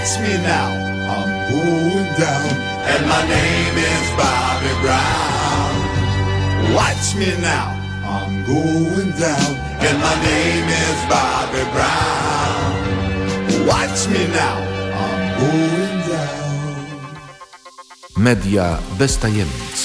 Watch me now, I'm going down, and my name is Bobby Brown. Watch me now, I'm going down, and my name is Bobby Brown. Watch me now, I'm going down. Media bez tajemnic.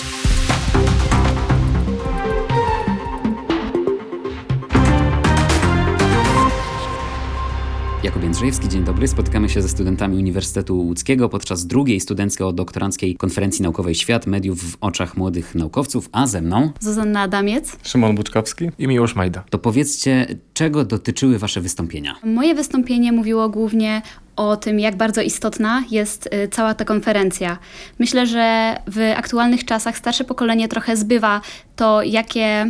Jakub Jędrzejewski, dzień dobry. Spotykamy się ze studentami Uniwersytetu Łódzkiego podczas drugiej studencko-doktoranckiej konferencji naukowej Świat mediów w oczach młodych naukowców, a ze mną Zuzanna Adamiec, Szymon Buczkowski i Miłosz Majda. To powiedzcie, czego dotyczyły wasze wystąpienia? Moje wystąpienie mówiło głównie o tym, jak bardzo istotna jest cała ta konferencja. Myślę, że w aktualnych czasach starsze pokolenie trochę zbywa to, jakie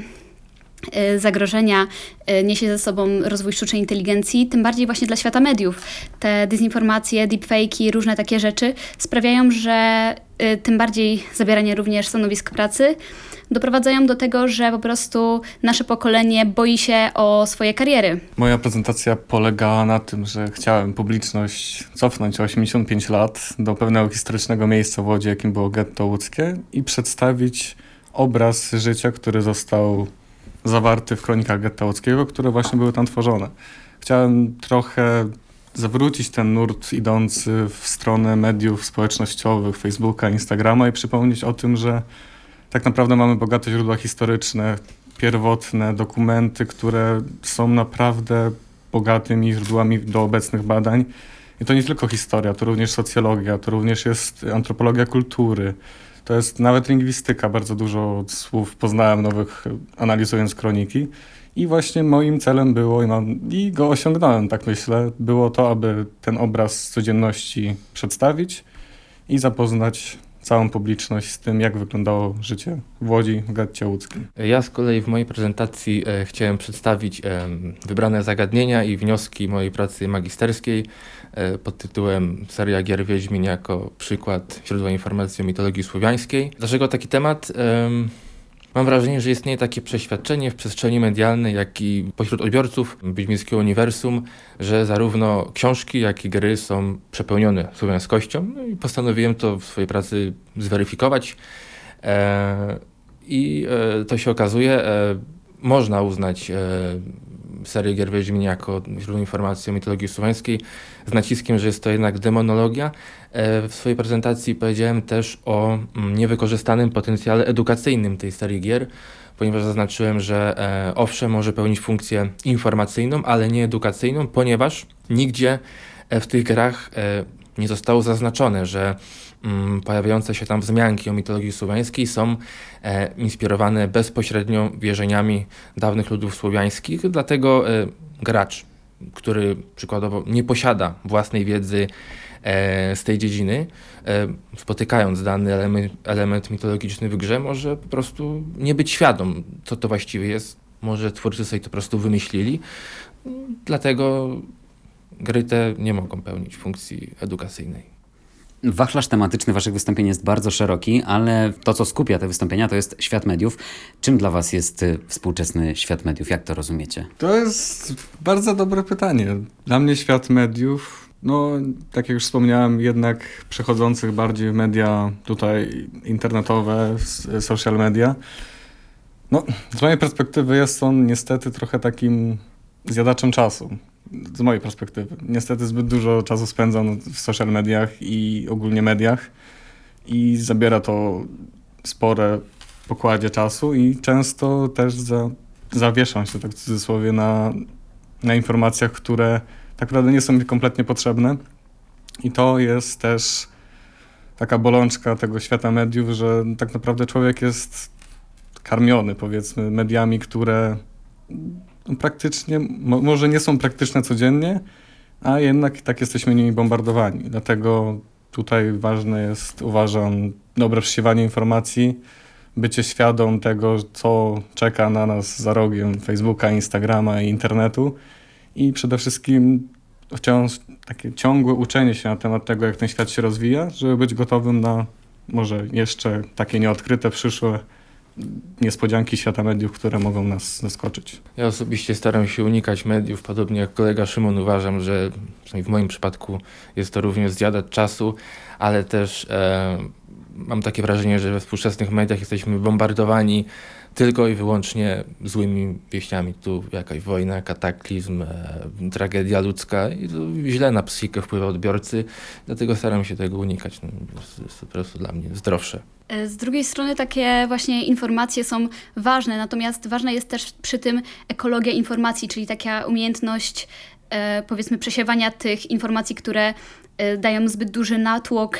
zagrożenia niesie ze sobą rozwój sztucznej inteligencji, tym bardziej właśnie dla świata mediów. Te dezinformacje, deepfake'i, różne takie rzeczy sprawiają, że tym bardziej zabieranie również stanowisk pracy doprowadzają do tego, że po prostu nasze pokolenie boi się o swoje kariery. Moja prezentacja polegała na tym, że chciałem publiczność cofnąć o 85 lat do pewnego historycznego miejsca w Łodzi, jakim było getto łódzkie, i przedstawić obraz życia, który został zawarty w kronikach getta łódzkiego, które właśnie były tam tworzone. Chciałem trochę zawrócić ten nurt idący w stronę mediów społecznościowych, Facebooka, Instagrama i przypomnieć o tym, że tak naprawdę mamy bogate źródła historyczne, pierwotne dokumenty, które są naprawdę bogatymi źródłami do obecnych badań. I to nie tylko historia, to również socjologia, to również jest antropologia kultury. To jest nawet lingwistyka, bardzo dużo słów poznałem nowych, analizując kroniki. I właśnie moim celem było, i go osiągnąłem, tak myślę, było to, aby ten obraz codzienności przedstawić i zapoznać całą publiczność z tym, jak wyglądało życie w Łodzi, w getcie łódzkim. Ja z kolei w mojej prezentacji chciałem przedstawić wybrane zagadnienia i wnioski mojej pracy magisterskiej pod tytułem Seria gier Wiedźmin jako przykład źródła informacji o mitologii słowiańskiej. Dlaczego taki temat? Mam wrażenie, że istnieje takie przeświadczenie w przestrzeni medialnej, jak i pośród odbiorców wiedźmińskiego uniwersum, że zarówno książki, jak i gry są przepełnione słowiańskością. No i postanowiłem to w swojej pracy zweryfikować. To się okazuje, można uznać serię gier Wiedźmin jako źródło informacji o mitologii słowiańskiej z naciskiem, że jest to jednak demonologia. W swojej prezentacji powiedziałem też o niewykorzystanym potencjale edukacyjnym tej serii gier, ponieważ zaznaczyłem, że owszem, może pełnić funkcję informacyjną, ale nie edukacyjną, ponieważ nigdzie w tych grach nie zostało zaznaczone, że pojawiające się tam wzmianki o mitologii słowiańskiej są inspirowane bezpośrednio wierzeniami dawnych ludów słowiańskich, dlatego gracz, który przykładowo nie posiada własnej wiedzy z tej dziedziny, spotykając dany element mitologiczny w grze, może po prostu nie być świadom, co to właściwie jest. Może twórcy sobie to po prostu wymyślili, dlatego gry te nie mogą pełnić funkcji edukacyjnej. Wachlarz tematyczny waszych wystąpień jest bardzo szeroki, ale to, co skupia te wystąpienia, to jest świat mediów. Czym dla was jest współczesny świat mediów? Jak to rozumiecie? To jest bardzo dobre pytanie. Dla mnie świat mediów, tak jak już wspomniałem, jednak przechodzących bardziej w media tutaj internetowe, social media. Z mojej perspektywy jest on niestety trochę takim zjadaczem czasu. Z mojej perspektywy. Niestety zbyt dużo czasu spędzam w social mediach i ogólnie mediach i zabiera to spore pokładzie czasu i często też zawieszam się, tak w cudzysłowie, na informacjach, które tak naprawdę nie są mi kompletnie potrzebne. I to jest też taka bolączka tego świata mediów, że tak naprawdę człowiek jest karmiony, powiedzmy, mediami, które praktycznie, może nie są praktyczne codziennie, a jednak tak jesteśmy nimi bombardowani. Dlatego tutaj ważne jest, uważam, dobre przesiewanie informacji, bycie świadom tego, co czeka na nas za rogiem Facebooka, Instagrama i internetu i przede wszystkim wciąż takie ciągłe uczenie się na temat tego, jak ten świat się rozwija, żeby być gotowym na może jeszcze takie nieodkryte, przyszłe niespodzianki świata mediów, które mogą nas zaskoczyć. Ja osobiście staram się unikać mediów, podobnie jak kolega Szymon. Uważam, że przynajmniej w moim przypadku jest to również zjadacz czasu, ale też mam takie wrażenie, że we współczesnych mediach jesteśmy bombardowani tylko i wyłącznie złymi wieściami. Tu jakaś wojna, kataklizm, tragedia ludzka i to źle na psychikę wpływa odbiorcy, dlatego staram się tego unikać. No, jest to po prostu dla mnie zdrowsze. Z drugiej strony takie właśnie informacje są ważne, natomiast ważna jest też przy tym ekologia informacji, czyli taka umiejętność powiedzmy przesiewania tych informacji, które dają zbyt duży natłok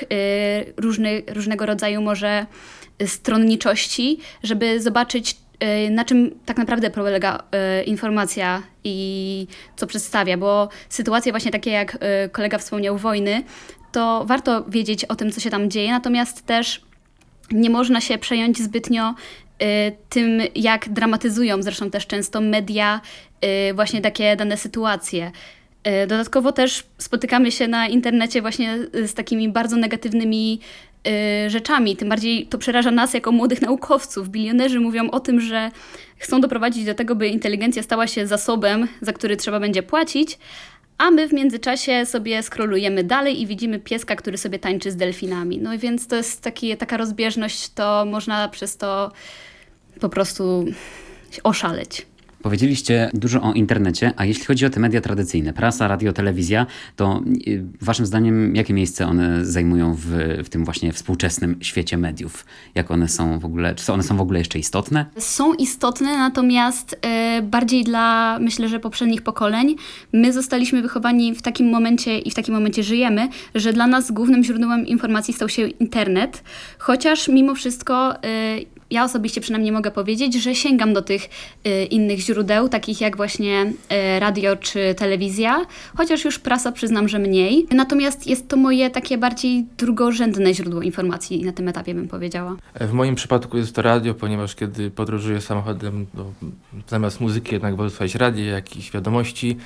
różnego rodzaju może stronniczości, żeby zobaczyć, na czym tak naprawdę polega informacja i co przedstawia, bo sytuacje właśnie takie, jak kolega wspomniał, wojny, to warto wiedzieć o tym, co się tam dzieje, natomiast też nie można się przejąć zbytnio tym, jak dramatyzują zresztą też często media właśnie takie dane sytuacje. Dodatkowo też spotykamy się na internecie właśnie z takimi bardzo negatywnymi rzeczami. Tym bardziej to przeraża nas jako młodych naukowców. Bilionerzy mówią o tym, że chcą doprowadzić do tego, by inteligencja stała się zasobem, za który trzeba będzie płacić, a my w międzyczasie sobie scrollujemy dalej i widzimy pieska, który sobie tańczy z delfinami. No więc to jest taka rozbieżność, to można przez to po prostu oszaleć. Powiedzieliście dużo o internecie, a jeśli chodzi o te media tradycyjne, prasa, radio, telewizja, to waszym zdaniem jakie miejsce one zajmują w tym właśnie współczesnym świecie mediów? Jak one są w ogóle, czy one są w ogóle jeszcze istotne? Są istotne, natomiast bardziej dla, myślę, że poprzednich pokoleń. My zostaliśmy wychowani w takim momencie i w takim momencie żyjemy, że dla nas głównym źródłem informacji stał się internet, chociaż mimo wszystko ja osobiście przynajmniej mogę powiedzieć, że sięgam do tych innych źródeł, takich jak właśnie radio czy telewizja, chociaż już prasa przyznam, że mniej. Natomiast jest to moje takie bardziej drugorzędne źródło informacji na tym etapie, bym powiedziała. W moim przypadku jest to radio, ponieważ kiedy podróżuję samochodem, zamiast muzyki jednak wolę słuchać radia, jakichś wiadomości,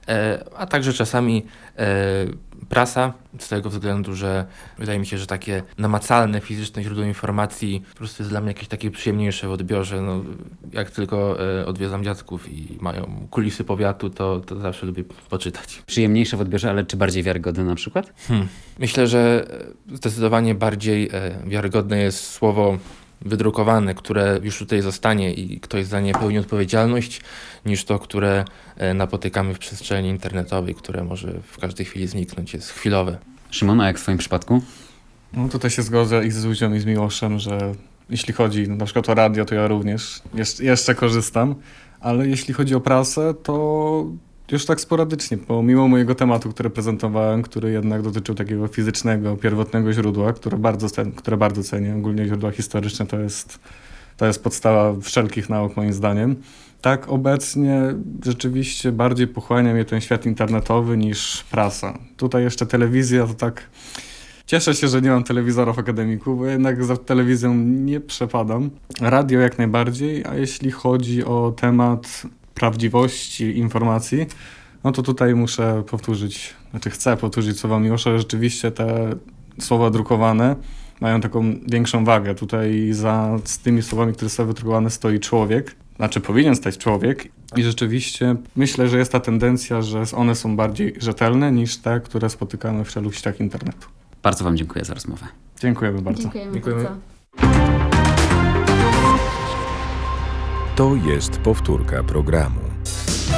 a także czasami prasa, z tego względu, że wydaje mi się, że takie namacalne, fizyczne źródło informacji po prostu jest dla mnie jakieś takie przyjemniejsze w odbiorze. No, jak tylko odwiedzam dziadków i mają kulisy powiatu, to zawsze lubię poczytać. Przyjemniejsze w odbiorze, ale czy bardziej wiarygodne na przykład? Myślę, że zdecydowanie bardziej wiarygodne jest słowo wydrukowane, które już tutaj zostanie i ktoś za nie pełni odpowiedzialność, niż to, które napotykamy w przestrzeni internetowej, które może w każdej chwili zniknąć, jest chwilowe. Szymon, a jak w swoim przypadku? No tutaj się zgodzę i z Zuzią i z Miłoszem, że jeśli chodzi na przykład o radio, to ja również jeszcze korzystam, ale jeśli chodzi o prasę, to już tak sporadycznie, pomimo mojego tematu, który prezentowałem, który jednak dotyczył takiego fizycznego, pierwotnego źródła, które bardzo cenię, ogólnie źródła historyczne to jest podstawa wszelkich nauk moim zdaniem. Tak obecnie rzeczywiście bardziej pochłania mnie ten świat internetowy niż prasa. Tutaj jeszcze telewizja to tak... Cieszę się, że nie mam telewizorów akademików, bo jednak za telewizją nie przepadam. Radio jak najbardziej, a jeśli chodzi o temat prawdziwości informacji, no to tutaj chcę powtórzyć słowa Miłosza, że rzeczywiście te słowa drukowane mają taką większą wagę. Tutaj z tymi słowami, które są wydrukowane, stoi człowiek, powinien stać człowiek i rzeczywiście myślę, że jest ta tendencja, że one są bardziej rzetelne niż te, które spotykamy w szeregu sieciach internetu. Bardzo wam dziękuję za rozmowę. Dziękujemy bardzo. Dziękujemy bardzo. To jest powtórka programu.